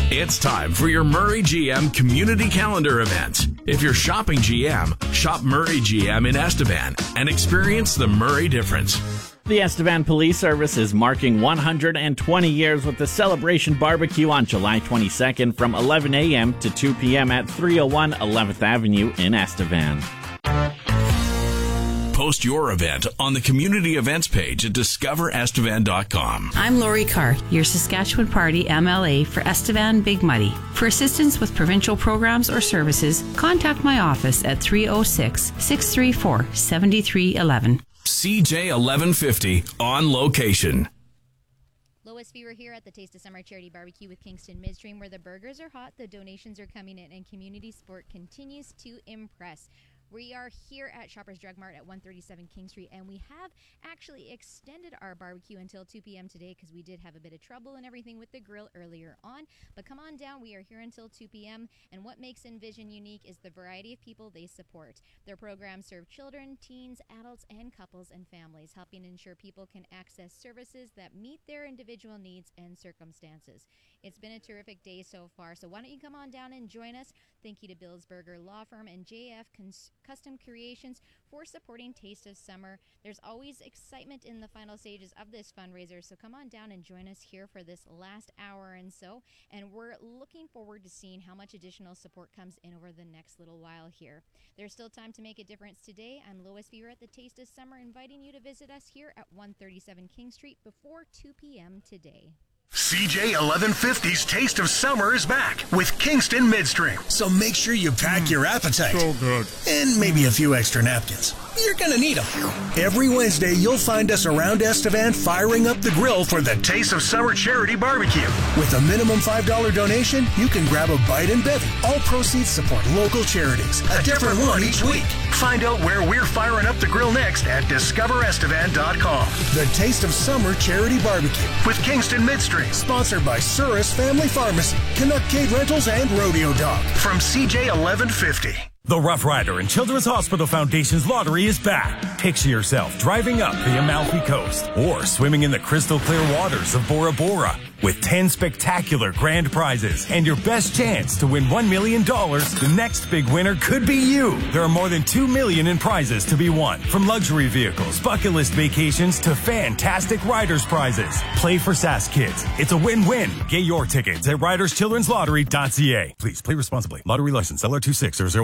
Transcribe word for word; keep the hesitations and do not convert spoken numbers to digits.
It's time for your Murray G M Community Calendar event. If you're shopping G M, shop Murray G M in Estevan and experience the Murray difference. The Estevan Police Service is marking one hundred twenty years with the Celebration Barbecue on July twenty-second from eleven a.m. to two p.m. at three oh one eleventh Avenue in Estevan. Post your event on the community events page at discover estevan dot com. I'm Lori Carr, your Saskatchewan Party M L A for Estevan Big Muddy. For assistance with provincial programs or services, contact my office at three oh six, six three four, seven three one one. C J eleven fifty on location. Lois Fever here at the Taste of Summer Charity Barbecue with Kingston Midstream, where the burgers are hot, the donations are coming in, and community support continues to impress. We are here at Shoppers Drug Mart at one thirty-seven King Street, and we have actually extended our barbecue until two p.m. today because we did have a bit of trouble and everything with the grill earlier on. But come on down, we are here until two p.m., and what makes Envision unique is the variety of people they support. Their programs serve children, teens, adults, and couples and families, helping ensure people can access services that meet their individual needs and circumstances. It's been a terrific day so far, so why don't you come on down and join us. Thank you to Billsberger Law Firm and J F Cons- Custom Creations for supporting Taste of Summer. There's always excitement in the final stages of this fundraiser, so come on down and join us here for this last hour and so, and we're looking forward to seeing how much additional support comes in over the next little while here. There's still time to make a difference today. I'm Lois Fever at the Taste of Summer, inviting you to visit us here at one thirty-seven King Street before two p.m. today. C J eleven fifty's Taste of Summer is back with Kingston Midstream. So make sure you pack mm, your appetite. So good. And maybe a few extra napkins. You're going to need them. Every Wednesday, you'll find us around Estevan firing up the grill for the Taste of Summer Charity Barbecue. With a minimum five dollars donation, you can grab a bite and bevy. All proceeds support local charities. A different one each week. Find out where we're firing up the grill next at discover estevan dot com. The Taste of Summer Charity Barbecue with Kingston Midstream. Sponsored by Surus Family Pharmacy, Canuck-Cade Rentals, and Rodeo Dog. From C J eleven fifty. The Rough Rider and Children's Hospital Foundation's lottery is back. Picture yourself driving up the Amalfi Coast or swimming in the crystal clear waters of Bora Bora with ten spectacular grand prizes and your best chance to win one million dollars. The next big winner could be you. There are more than two million dollars in prizes to be won, from luxury vehicles, bucket list vacations, to fantastic riders prizes. Play for Sask Kids. It's a win-win. Get your tickets at riders children's lottery dot c a. Please play responsibly. Lottery license L R two six zero zero.